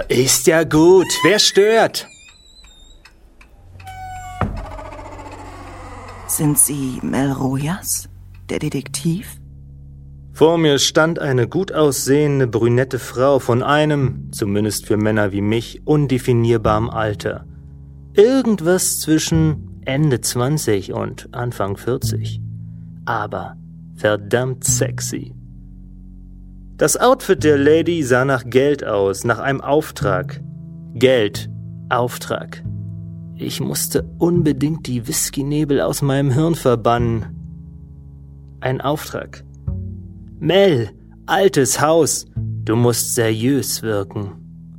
Ist ja gut. Wer stört? Sind Sie Mel Rojas, der Detektiv? Vor mir stand eine gut aussehende brünette Frau von einem, zumindest für Männer wie mich, undefinierbarem Alter. Irgendwas zwischen Ende 20 und Anfang 40. Aber verdammt sexy. Das Outfit der Lady sah nach Geld aus, nach einem Auftrag. Geld, Auftrag. Ich musste unbedingt die Whiskynebel aus meinem Hirn verbannen. Ein Auftrag. Mel, altes Haus, du musst seriös wirken.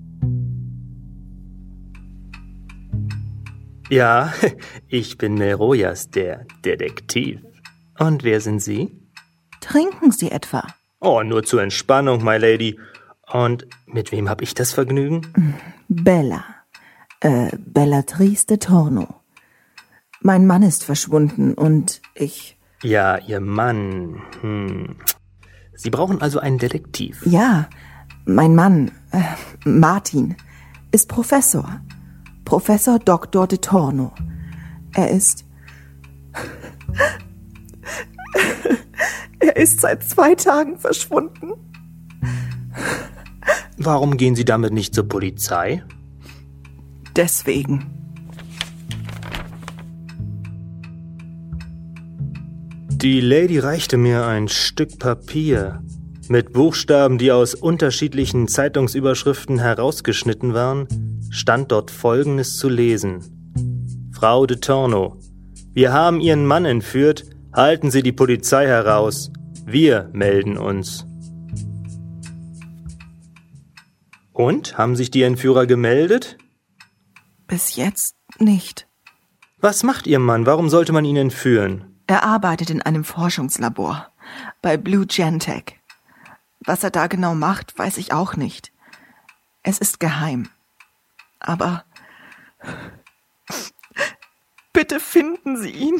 Ja, ich bin Mel Rojas, der Detektiv. Und wer sind Sie? Trinken Sie etwa? Oh, nur zur Entspannung, my lady. Und mit wem hab ich das Vergnügen? Bella. Bellatrice de Torno. Mein Mann ist verschwunden und ich... Ja, Ihr Mann. Sie brauchen also einen Detektiv. Ja, mein Mann, Martin, ist Professor. Professor Dr. de Torno. Er ist seit 2 Tagen verschwunden. Warum gehen Sie damit nicht zur Polizei? Deswegen. Die Lady reichte mir ein Stück Papier mit Buchstaben, die aus unterschiedlichen Zeitungsüberschriften herausgeschnitten waren, stand dort Folgendes zu lesen. Frau de Torno, wir haben Ihren Mann entführt, halten Sie die Polizei heraus. Wir melden uns. Und, haben sich die Entführer gemeldet? Bis jetzt nicht. Was macht Ihr Mann? Warum sollte man ihn entführen? Er arbeitet in einem Forschungslabor bei Blue Gentech. Was er da genau macht, weiß ich auch nicht. Es ist geheim. Aber bitte finden Sie ihn.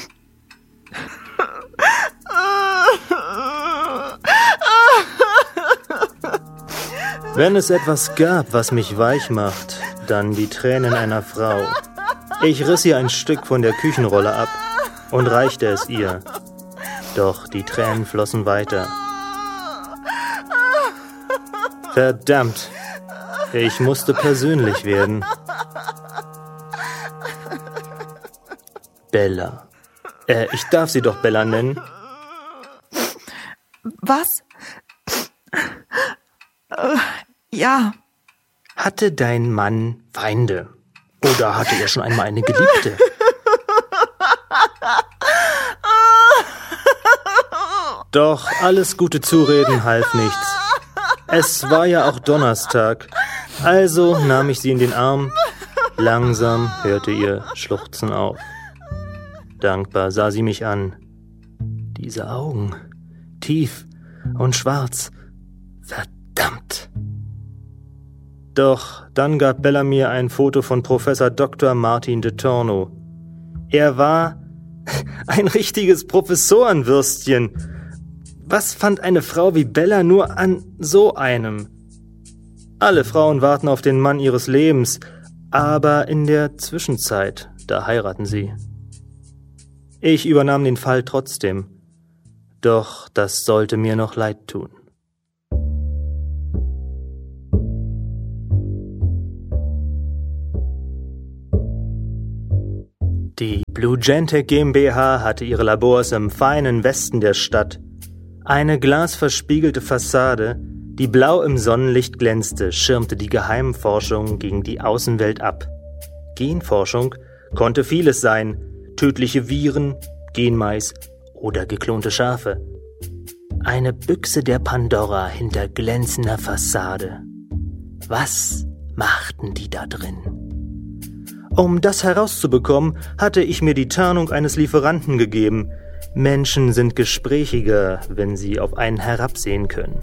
Wenn es etwas gab, was mich weich macht, dann die Tränen einer Frau. Ich riss ihr ein Stück von der Küchenrolle ab und reichte es ihr. Doch die Tränen flossen weiter. Verdammt, ich musste persönlich werden. Bella. Ich darf sie doch Bella nennen. Was? Ja. Hatte dein Mann Feinde? Oder hatte er schon einmal eine Geliebte? Doch alles gute Zureden half nichts. Es war ja auch Donnerstag. Also nahm ich sie in den Arm. Langsam hörte ihr Schluchzen auf. Dankbar sah sie mich an. Diese Augen, tief und schwarz. Verdammt. Doch dann gab Bella mir ein Foto von Professor Dr. Martin de Torno. Er war ein richtiges Professorenwürstchen. Was fand eine Frau wie Bella nur an so einem? Alle Frauen warten auf den Mann ihres Lebens, aber in der Zwischenzeit, da heiraten sie. Ich übernahm den Fall trotzdem, doch das sollte mir noch leid tun. Die Blue Gentech GmbH hatte ihre Labors im feinen Westen der Stadt. Eine glasverspiegelte Fassade, die blau im Sonnenlicht glänzte, schirmte die Geheimforschung gegen die Außenwelt ab. Genforschung konnte vieles sein, tödliche Viren, Genmais oder geklonte Schafe. Eine Büchse der Pandora hinter glänzender Fassade. Was machten die da drin? Um das herauszubekommen, hatte ich mir die Tarnung eines Lieferanten gegeben. Menschen sind gesprächiger, wenn sie auf einen herabsehen können.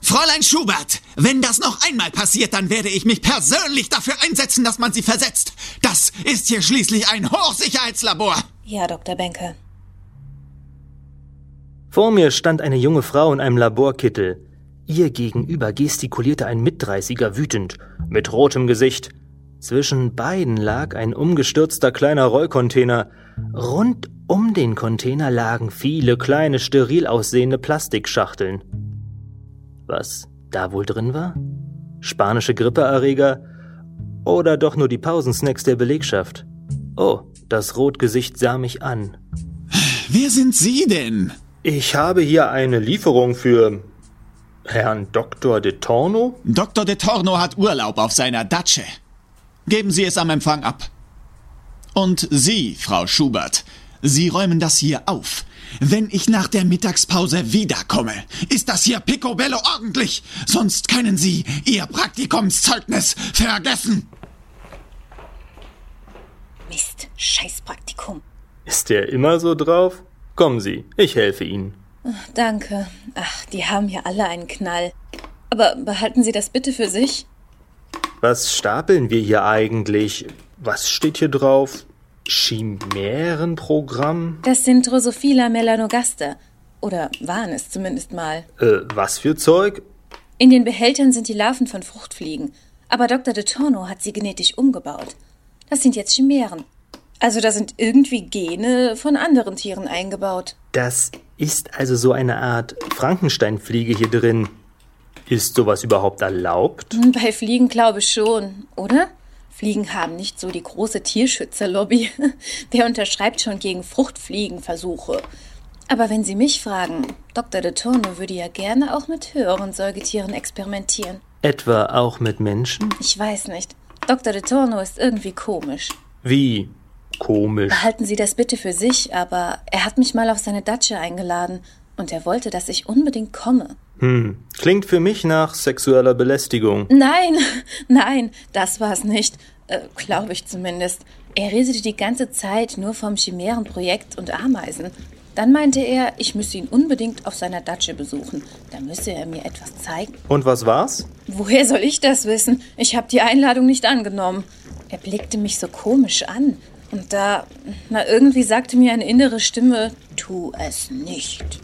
Fräulein Schubert, wenn das noch einmal passiert, dann werde ich mich persönlich dafür einsetzen, dass man Sie versetzt. Das ist hier schließlich ein Hochsicherheitslabor. Ja, Dr. Benke. Vor mir stand eine junge Frau in einem Laborkittel. Ihr gegenüber gestikulierte ein Mitdreißiger wütend, mit rotem Gesicht. Zwischen beiden lag ein umgestürzter kleiner Rollcontainer. Rund um den Container lagen viele kleine, steril aussehende Plastikschachteln. Was da wohl drin war? Spanische Grippeerreger? Oder doch nur die Pausensnacks der Belegschaft? Oh, das Rotgesicht sah mich an. Wer sind Sie denn? Ich habe hier eine Lieferung für Herrn Dr. de Torno. Dr. de Torno hat Urlaub auf seiner Datsche. Geben Sie es am Empfang ab. Und Sie, Frau Schubert, Sie räumen das hier auf. Wenn ich nach der Mittagspause wiederkomme, ist das hier picobello ordentlich. Sonst können Sie Ihr Praktikumszeugnis vergessen. Mist, scheiß Praktikum. Ist der immer so drauf? Kommen Sie, ich helfe Ihnen. Danke. Ach, die haben hier alle einen Knall. Aber behalten Sie das bitte für sich? Was stapeln wir hier eigentlich? Was steht hier drauf? Chimärenprogramm? Das sind Drosophila melanogaster. Oder waren es zumindest mal. Was für Zeug? In den Behältern sind die Larven von Fruchtfliegen. Aber Dr. de Torno hat sie genetisch umgebaut. Das sind jetzt Chimären. Also da sind irgendwie Gene von anderen Tieren eingebaut. Das ist also so eine Art Frankensteinfliege hier drin. Ist sowas überhaupt erlaubt? Bei Fliegen glaube ich schon, oder? Fliegen haben nicht so die große Tierschützerlobby. Wer unterschreibt schon gegen Fruchtfliegenversuche? Aber wenn Sie mich fragen, Dr. de Torno würde ja gerne auch mit höheren Säugetieren experimentieren. Etwa auch mit Menschen? Ich weiß nicht. Dr. de Torno ist irgendwie komisch. Wie komisch? Behalten Sie das bitte für sich, aber er hat mich mal auf seine Datsche eingeladen und er wollte, dass ich unbedingt komme. Klingt für mich nach sexueller Belästigung. Nein, das war's nicht. Glaube ich zumindest. Er redete die ganze Zeit nur vom Chimärenprojekt und Ameisen. Dann meinte er, ich müsse ihn unbedingt auf seiner Datsche besuchen. Da müsse er mir etwas zeigen. Und was war's? Woher soll ich das wissen? Ich habe die Einladung nicht angenommen. Er blickte mich so komisch an. Und irgendwie sagte mir eine innere Stimme, tu es nicht.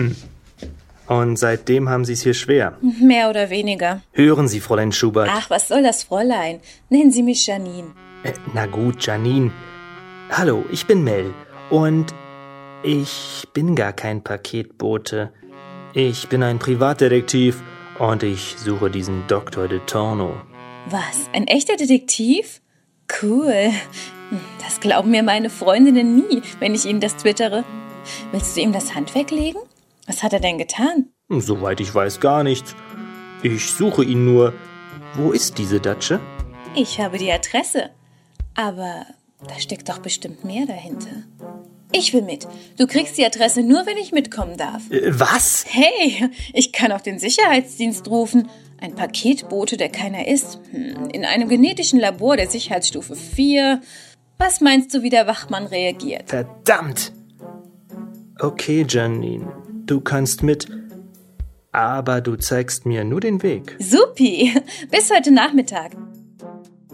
Und seitdem haben Sie es hier schwer? Mehr oder weniger. Hören Sie, Fräulein Schubert. Ach, was soll das, Fräulein? Nennen Sie mich Janine. Na gut, Janine. Hallo, ich bin Mel. Und ich bin gar kein Paketbote. Ich bin ein Privatdetektiv und ich suche diesen Dr. de Torno. Was? Ein echter Detektiv? Cool. Das glauben mir meine Freundinnen nie, wenn ich ihnen das twittere. Willst du ihm das Handwerk legen? Was hat er denn getan? Soweit ich weiß, gar nichts. Ich suche ihn nur. Wo ist diese Datsche? Ich habe die Adresse. Aber da steckt doch bestimmt mehr dahinter. Ich will mit. Du kriegst die Adresse nur, wenn ich mitkommen darf. Was? Hey, ich kann auch den Sicherheitsdienst rufen. Ein Paketbote, der keiner ist. In einem genetischen Labor der Sicherheitsstufe 4. Was meinst du, wie der Wachmann reagiert? Verdammt! Okay, Janine, du kannst mit, aber du zeigst mir nur den Weg. Supi, bis heute Nachmittag.